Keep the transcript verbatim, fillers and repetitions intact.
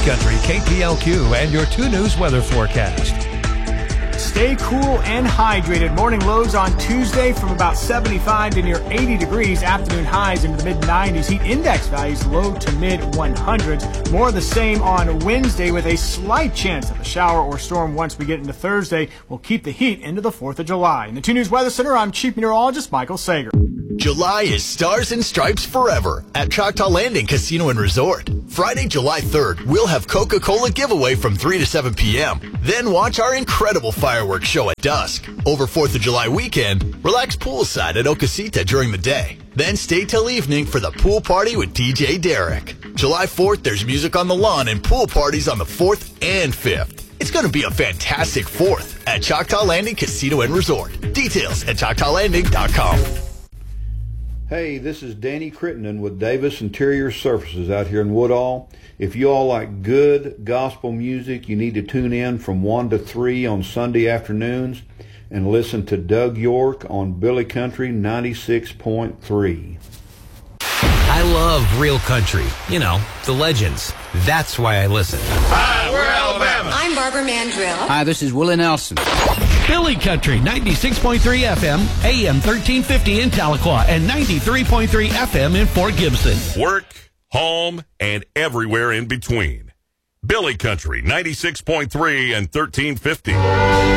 Country, K P L Q, and your two News weather forecast. Stay cool and hydrated. Morning lows on Tuesday from about seventy-five to near eighty degrees. Afternoon highs into the mid nineties. Heat index values low to mid one hundreds. More of the same on Wednesday with a slight chance of a shower or storm once we get into Thursday. We'll keep the heat into the fourth of July. In the two News Weather Center, I'm Chief Meteorologist Michael Sager. July is Stars and Stripes forever at Choctaw Landing Casino and Resort. Friday, July third, we'll have Coca-Cola giveaway from three to seven p.m. Then watch our incredible fireworks show at dusk. Over fourth of July weekend, relax poolside at Ocasita during the day. Then stay till evening for the pool party with D J Derek. July fourth, there's music on the lawn and pool parties on the fourth and fifth. It's going to be a fantastic fourth at Choctaw Landing Casino and Resort. Details at choctaw landing dot com. Hey, this is Danny Crittenden with Davis Interior Surfaces out here in Woodall. If you all like good gospel music, you need to tune in from one to three on Sunday afternoons and listen to Doug York on Billy Country ninety-six point three. I love real country. You know, the legends. That's why I listen. Hi, we're Alabama. I'm Barbara Mandrill. Hi, this is Willie Nelson. Billy Country, ninety-six point three F M, A M thirteen fifty in Tahlequah, and ninety-three point three F M in Fort Gibson. Work, home, and everywhere in between. Billy Country, ninety-six point three and thirteen fifty.